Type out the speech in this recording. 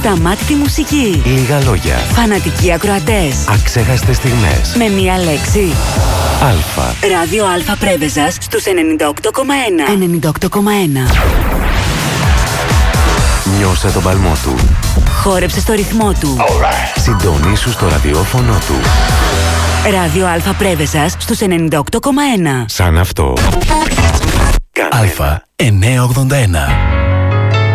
Ασταμάτητη μουσική. Λίγα λόγια. Φανατικοί ακροατές. Αξέχαστες στιγμές. Με μία λέξη. Αλφα. Ράδιο Αλφα Πρέβεζας στους 98,1. 98,1. Νιώσε τον παλμό του. Χόρεψε στο ρυθμό του. Συντονίσου στο ραδιόφωνο του. Ράδιο Αλφα Πρέβεζας στους 98,1. Σαν αυτό. Αλφα 981.